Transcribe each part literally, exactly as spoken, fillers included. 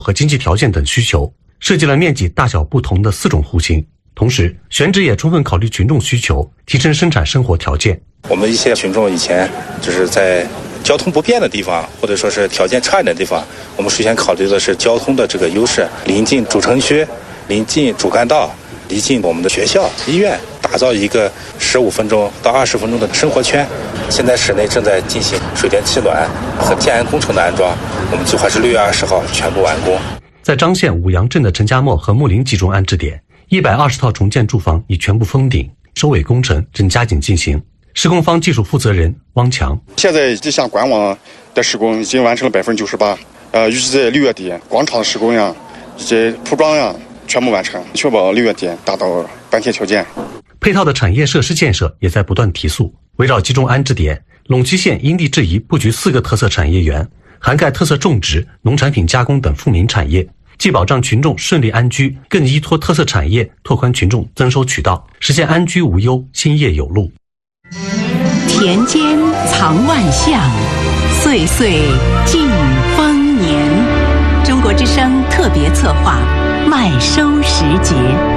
和经济条件等需求，设计了面积大小不同的四种户型。同时，选址也充分考虑群众需求，提升生产生活条件。 我们一些群众以前就是在交通不便的地方，或者说是条件差一点的地方，我们首先考虑的是交通的这个优势，临近主城区，临近主干道，临近我们的学校、医院，打造一个十五分钟到二十分钟的生活圈。现在室内正在进行水电气暖和建安工程的安装，我们计划是六月二十号全部完工。 在张县五杨镇的陈家磨和木林集中安置点，一百二十套重建住房已全部封顶，收尾工程正加紧进行。施工方技术负责人汪强： 现在这项管网的施工已经完成了百分之九十八，呃，预计在六月底广场的施工呀以及铺装呀全部完成，确保六月底达到搬贴条件。 配套的产业设施建设也在不断提速。围绕集中安置点，陇西县因地制宜布局四个特色产业园，涵盖特色种植、农产品加工等富民产业，既保障群众顺利安居，更依托特色产业拓宽群众增收渠道，实现安居无忧、兴业有路。 田间藏万象，岁岁尽丰年。中国之声特别策划麦收时节。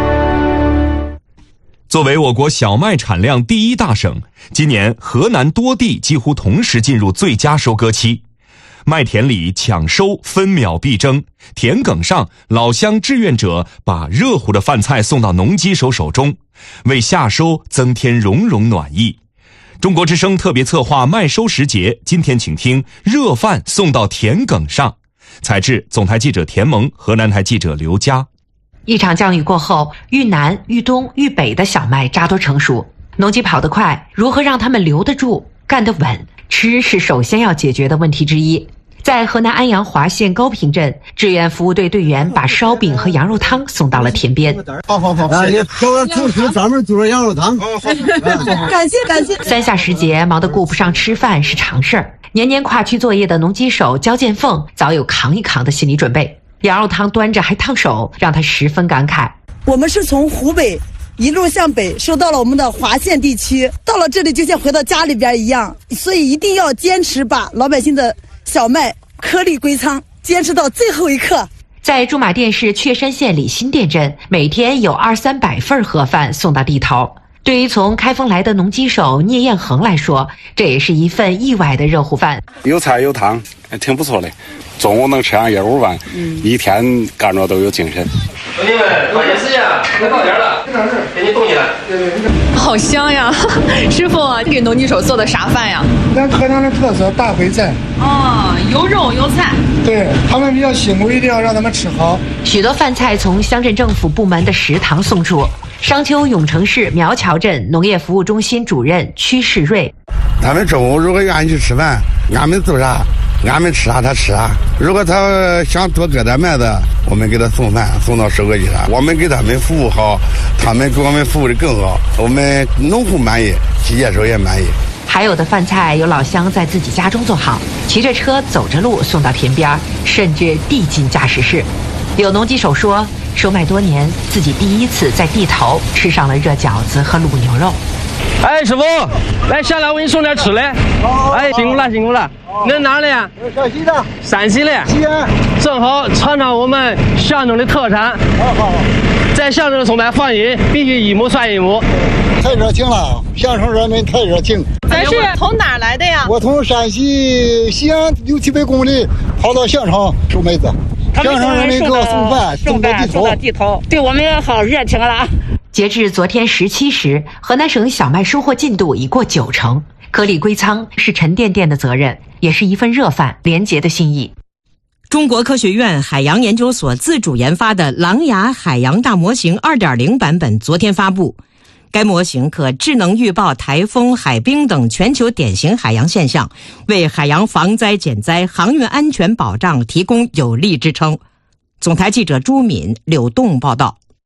作为我国小麦产量第一大省，今年河南多地几乎同时进入最佳收割期，麦田里抢收分秒必争，田埂上老乡志愿者把热乎的饭菜送到农机手手中，为夏收增添融融暖意。中国之声特别策划麦收时节，今天请听热饭送到田埂上。采制总台记者田萌，河南台记者刘佳。 一场降雨过后，豫南、豫东、豫北的小麦扎堆成熟，农机跑得快，如何让他们留得住、干得稳？吃是首先要解决的问题之一。在河南安阳华县高平镇，志愿服务队队员把烧饼和羊肉汤送到了田边。 好好好，啊，你给我煮出专门煮的羊肉汤。 感谢感谢。三下时节，忙得顾不上吃饭是常事儿。年年跨区作业的农机手焦建凤早有扛一扛的心理准备。羊肉汤端着还烫手，让他十分感慨。 我们是从湖北一路向北收到了我们的华县地区，到了这里就像回到家里边一样，所以一定要坚持把老百姓的小麦颗粒归仓，坚持到最后一刻。 在驻马店市确山县李新店镇，每天有二三百份盒饭送到地头。对于从开封来的农机手聂彦恒来说，这也是一份意外的热乎饭， 有菜有汤，挺不错的。中午能吃上一碗饭，嗯，一天干着都有精神。 兄弟们，抓紧时间，快到点了，给你动起来。 好香呀！师傅，给农机手做的啥饭呀？ 咱河南的特色大烩菜。 哦，有肉有菜。 对，他们比较辛苦，一定要让他们吃好。 许多饭菜从乡镇政府部门的食堂送出。商丘永城市苗桥镇农业服务中心主任屈世瑞： 他们中午如果愿意去吃饭，俺们做啥，俺们吃啥他吃啥。如果他想多割点麦子，我们给他送饭送到收割机上，我们给他们服务好，他们给我们服务的更好，我们农户满意，机械手也满意。 还有的饭菜有老乡在自己家中做好，骑着车走着路送到田边，甚至递进驾驶室。有农机手说，收麦多年，自己第一次在地头吃上了热饺子和卤牛肉。 哎，师傅，来下来，我给你送点吃的。哎，辛苦了，辛苦了。你是哪里啊？ 陕西的。 陕西的。 西安。 正好尝尝我们象征的特产。 好好。 在象征送来欢迎，必须一亩算一亩。 太热情了，象征人民太热情。 咱是从哪儿来的呀？ 我从陕西西安六七百公里跑到象城收麦子。象征人民给我送饭，送到地头， 送到地头，对我们也好热情了。 截至昨天十七时，河南省小麦收获进度已过九成，颗粒归仓是沉甸甸的责任，也是一份热饭廉洁的心意。 中国科学院海洋研究所自主研发的狼牙海洋大模型 二点零 版本昨天发布。该模型可智能预报台风、海冰等全球典型海洋现象，为海洋防灾减灾、航运安全保障提供有力支撑。总台记者朱敏、柳栋报道。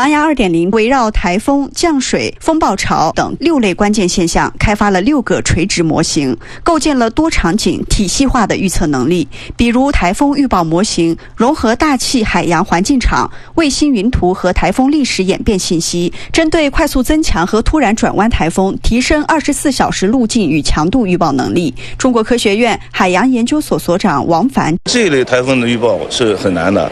狼牙 二点零 围绕台风、降水、风暴潮等六类关键现象，开发了六个垂直模型，构建了多场景体系化的预测能力。比如台风预报模型融合大气海洋环境场、卫星云图和台风历史演变信息，针对快速增强和突然转弯台风，提升二十四小时路径与强度预报能力。中国科学院海洋研究所所长王凡： 这一类台风的预报是很难的，